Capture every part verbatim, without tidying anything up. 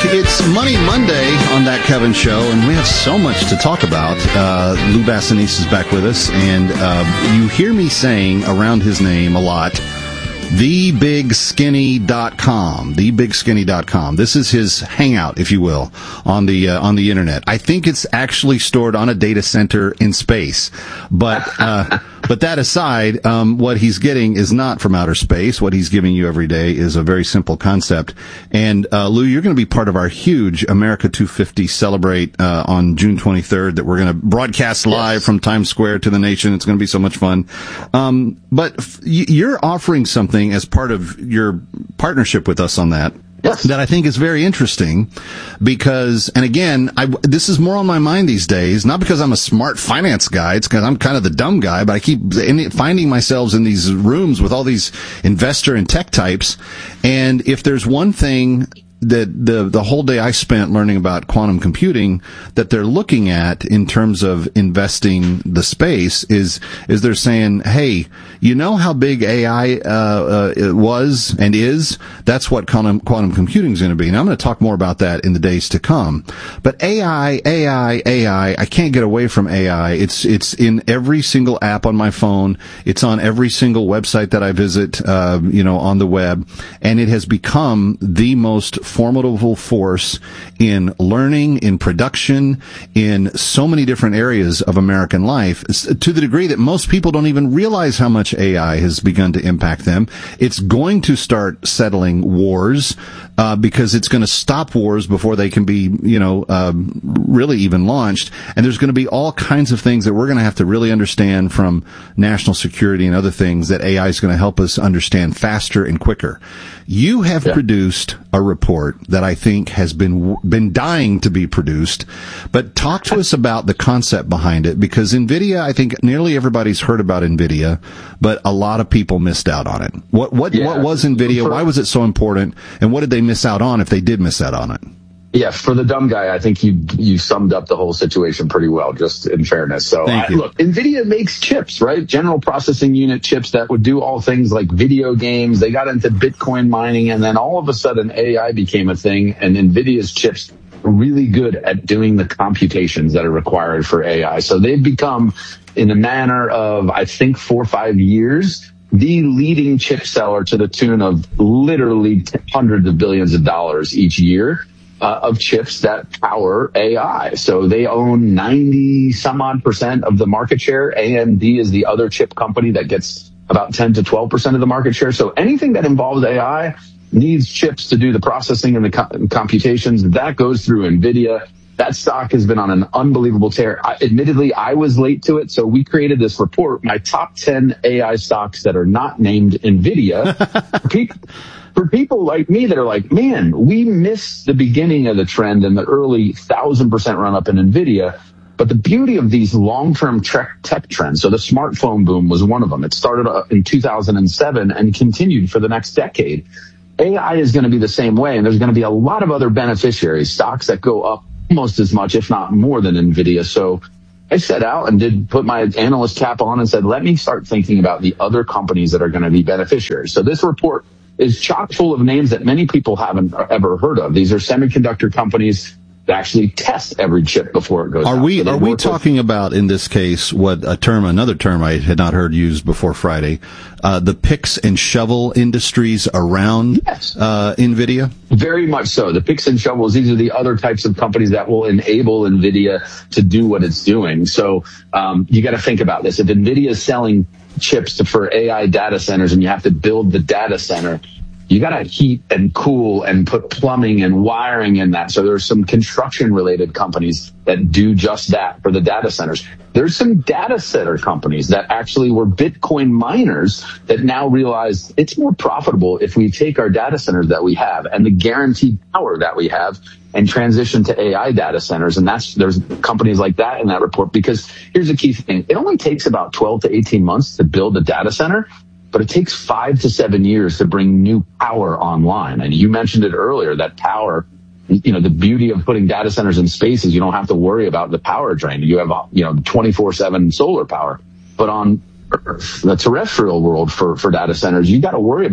It's Money Monday on That Kevin Show, and we have so much to talk about. Uh, Lou Bassanese is back with us, and uh, you hear me saying around his name a lot, the big skinny dot com, the big skinny dot com. This is his hangout, if you will, on the uh, on the internet. I think it's actually stored on a data center in space, but uh, but that aside, um, what he's getting is not from outer space. What he's giving you every day is a very simple concept. And uh, Lou, you're going to be part of our huge America two fifty Celebrate uh, on June twenty-third that we're going to broadcast live yes. from Times Square to the nation. It's going to be so much fun. Um, but f- you're offering something as part of your partnership with us on that. Yes. That I think is very interesting because, and again, I, this is more on my mind these days, not because I'm a smart finance guy, it's because I'm kind of the dumb guy, but I keep finding myself in these rooms with all these investor and tech types. And if there's one thing that the the whole day I spent learning about quantum computing that they're looking at in terms of investing the space is is they're saying, hey, you know how big A I uh, uh it was and is? That's what quantum quantum computing is going to be. And I'm going to talk more about that in the days to come. But A I, A I, A I, I can't get away from A I. It's it's in every single app on my phone. It's on every single website that I visit, uh, you know, on the web, and it has become the most formidable force in learning, in production, in so many different areas of American life, to the degree that most people don't even realize how much A I has begun to impact them. It's going to start settling wars, uh, because it's going to stop wars before they can be, you know, uh, really even launched. And there's going to be all kinds of things that we're going to have to really understand from national security and other things that A I is going to help us understand faster and quicker. You have yeah. produced a report that I think has been been dying to be produced, but talk to us about the concept behind it, because NVIDIA, I think nearly everybody's heard about NVIDIA, but a lot of people missed out on it. What what yeah. what was NVIDIA? Why was it so important? And what did they miss out on if they did miss out on it? Yeah, for the dumb guy, I think you you summed up the whole situation pretty well, just in fairness. So, I, look, NVIDIA makes chips, right? General processing unit chips that would do all things like video games. They got into Bitcoin mining, and then all of a sudden A I became a thing, and NVIDIA's chips are really good at doing the computations that are required for A I. So they've become, in a manner of, I think, four or five years, the leading chip seller to the tune of literally hundreds of billions of dollars each year. Uh, of chips that power A I. So they own ninety some odd percent of the market share. A M D is the other chip company that gets about ten to twelve percent of the market share. So anything that involves A I needs chips to do the processing and the co- computations. That goes through NVIDIA. That stock has been on an unbelievable tear. I, admittedly, I was late to it. So we created this report, my top ten A I stocks that are not named NVIDIA. People, For people like me that are like, man, we missed the beginning of the trend and the early thousand percent run up in NVIDIA. But the beauty of these long-term tech trends, so the smartphone boom was one of them. It started in two thousand seven and continued for the next decade. A I is going to be the same way, and there's going to be a lot of other beneficiaries, stocks that go up almost as much, if not more than NVIDIA. So I set out and did put my analyst cap on and said, let me start thinking about the other companies that are going to be beneficiaries. So this report is chock full of names that many people haven't ever heard of. These are semiconductor companies that actually test every chip before it goes out. Are we so are we talking with, about, in this case, what a term, another term I had not heard used before Friday, uh, the picks and shovel industries around yes. uh, NVIDIA? Very much so. The picks and shovels, these are the other types of companies that will enable NVIDIA to do what it's doing. So um, you got to think about this. If NVIDIA is selling chips to, for A I data centers and you have to build the data center, you got to heat and cool and put plumbing and wiring in that. So there's some construction related companies that do just that for the data centers. There's some data center companies that actually were Bitcoin miners that now realize it's more profitable if we take our data centers that we have and the guaranteed power that we have and transition to A I data centers. And that's, there's companies like that in that report, because here's the key thing. It only takes about twelve to eighteen months to build a data center, but it takes five to seven years to bring new power online. And you mentioned it earlier, that power, you know, the beauty of putting data centers in space is you don't have to worry about the power drain. You have, you know, twenty-four seven solar power. But on Earth, the terrestrial world for, for data centers, you got to worry about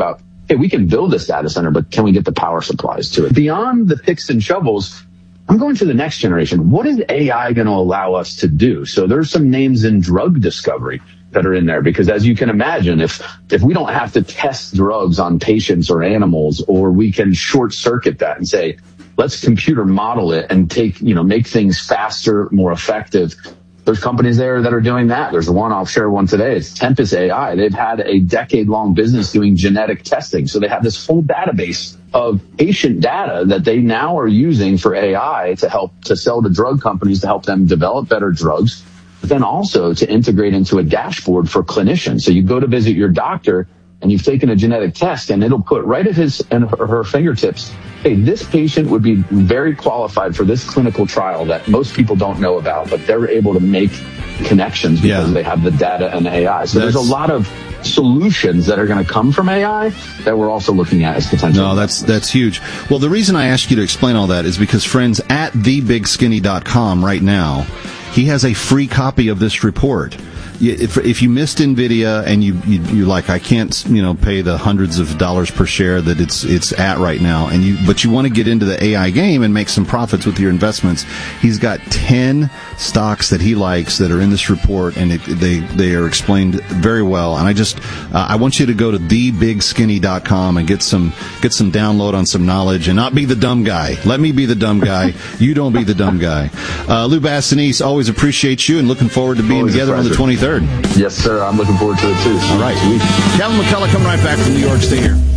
hey, we can build this data center, but can we get the power supplies to it? Beyond the picks and shovels, I'm going to the next generation. What is A I going to allow us to do? So there's some names in drug discovery that are in there, because as you can imagine, if if we don't have to test drugs on patients or animals, or we can short circuit that and say, let's computer model it and take, you know, make things faster, more effective. There's companies there that are doing that. There's one, I'll share one today. It's Tempus A I. They've had a decade-long business doing genetic testing. So they have this whole database of patient data that they now are using for A I to help to sell to drug companies to help them develop better drugs, but then also to integrate into a dashboard for clinicians. So you go to visit your doctor and you've taken a genetic test, and it'll put right at his and her, her fingertips, hey, this patient would be very qualified for this clinical trial that most people don't know about, but they're able to make connections because yeah. they have the data and A I. So that's, there's a lot of solutions that are going to come from A I that we're also looking at as potential. No, that's that's huge. Well, the reason I asked you to explain all that is because, friends, at the big skinny dot com right now, he has a free copy of this report. If, if you missed NVIDIA and you, you, you're like, I can't, you know, pay the hundreds of dollars per share that it's, it's at right now, and you, but you want to get into the A I game and make some profits with your investments, he's got ten stocks that he likes that are in this report, and it, they, they are explained very well. And I just, uh, I want you to go to the big skinny dot com and get some, get some download on some knowledge and not be the dumb guy. Let me be the dumb guy. You don't be the dumb guy. Uh, Lou Bassanese, always appreciate you and looking forward to being always together on the twenty-third. Yes, sir. I'm looking forward to it, too. All right. Kevin McCullough coming right back from New York. Stay here.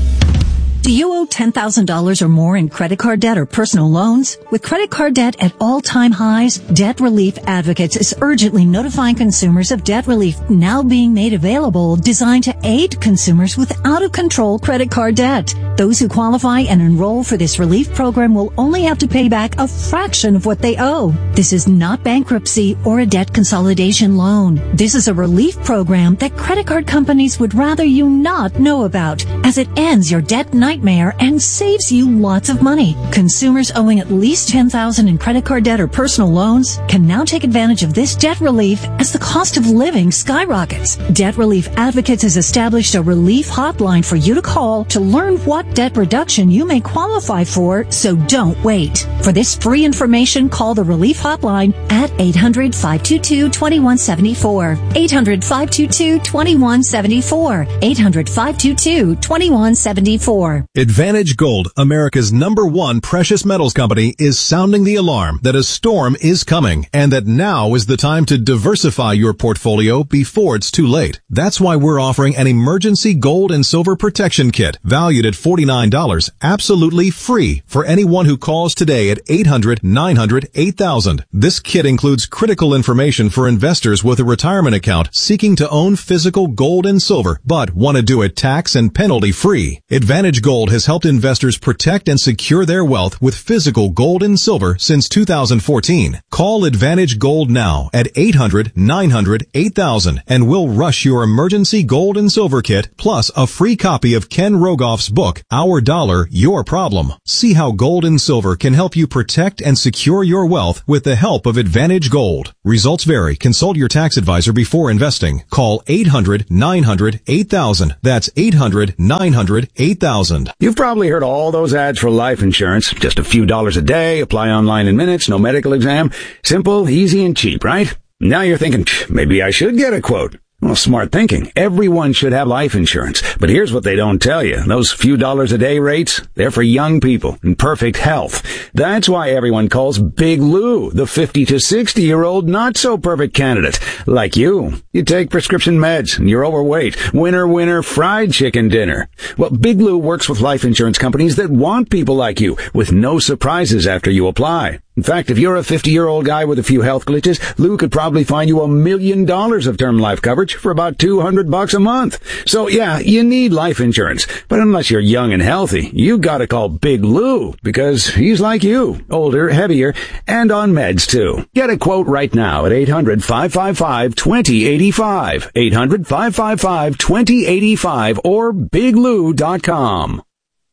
Do you owe ten thousand dollars or more in credit card debt or personal loans? With credit card debt at all-time highs, Debt Relief Advocates is urgently notifying consumers of debt relief now being made available, designed to aid consumers with out-of-control credit card debt. Those who qualify and enroll for this relief program will only have to pay back a fraction of what they owe. This is not bankruptcy or a debt consolidation loan. This is a relief program that credit card companies would rather you not know about, as it ends your debt nightmare and saves you lots of money. Consumers owing at least ten thousand dollars in credit card debt or personal loans can now take advantage of this debt relief as the cost of living skyrockets. Debt Relief Advocates has established a relief hotline for you to call to learn what debt reduction you may qualify for, so don't wait. For this free information, call the relief hotline at eight hundred, five two two, two one seven four. eight hundred, five two two, two one seven four. eight hundred, five two two, two one seven four. Advantage Gold, America's number one precious metals company, is sounding the alarm that a storm is coming and that now is the time to diversify your portfolio before it's too late. That's why we're offering an emergency gold and silver protection kit valued at forty-nine dollars, absolutely free for anyone who calls today at eight hundred, nine hundred, eight thousand. This kit includes critical information for investors with a retirement account seeking to own physical gold and silver but want to do it tax and penalty free. Advantage Gold has helped investors protect and secure their wealth with physical gold and silver since two thousand fourteen. Call Advantage Gold now at eight hundred, nine hundred, eight thousand and we'll rush your emergency gold and silver kit plus a free copy of Ken Rogoff's book, Our Dollar, Your Problem. See how gold and silver can help you protect and secure your wealth with the help of Advantage Gold. Results vary. Consult your tax advisor before investing. Call eight hundred, nine hundred, eight thousand. That's eight hundred, nine hundred, eight thousand. You've probably heard all those ads for life insurance. Just a few dollars a day, apply online in minutes, no medical exam. Simple, easy, and cheap, right? Now you're thinking, maybe I should get a quote. Well, smart thinking. Everyone should have life insurance. But here's what they don't tell you. Those few dollars a day rates, they're for young people in perfect health. That's why everyone calls Big Lou the fifty to sixty year old not so perfect candidate. Like you. You take prescription meds and you're overweight. Winner, winner, fried chicken dinner. Well, Big Lou works with life insurance companies that want people like you with no surprises after you apply. In fact, if you're a fifty-year-old guy with a few health glitches, Lou could probably find you a million dollars of term life coverage for about two hundred bucks a month. So yeah, you need life insurance. But unless you're young and healthy, you gotta call Big Lou because he's like you, older, heavier, and on meds too. Get a quote right now at eight hundred, five five five, two zero eight five. eight hundred, five five five, two zero eight five or big lou dot com.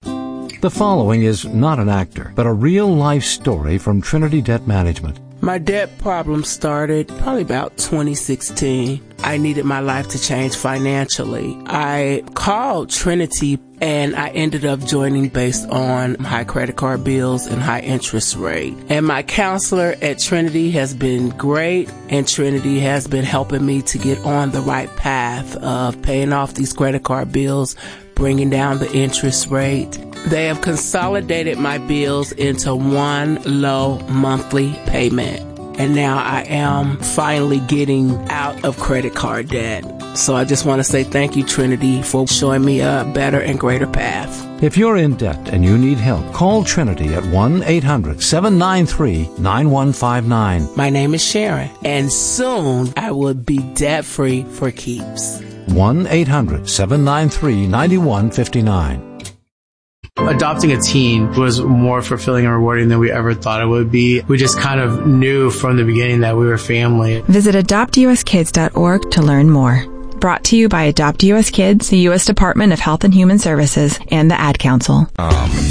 The following is not an actor, but a real-life story from Trinity Debt Management. My debt problem started probably about twenty sixteen. I needed my life to change financially. I called Trinity and I ended up joining based on high credit card bills and high interest rate. And my counselor at Trinity has been great, and Trinity has been helping me to get on the right path of paying off these credit card bills, bringing down the interest rate. They have consolidated my bills into one low monthly payment. And now I am finally getting out of credit card debt. So I just want to say thank you, Trinity, for showing me a better and greater path. If you're in debt and you need help, call Trinity at one eight hundred seven nine three nine one five nine. My name is Sharon, and soon I will be debt-free for keeps. one eight hundred seven nine three nine one five nine. Adopting a teen was more fulfilling and rewarding than we ever thought it would be. We just kind of knew from the beginning that we were family. Visit adopt u s kids dot org to learn more. Brought to you by Adopt U S Kids, the U S Department of Health and Human Services, and the Ad Council. Um.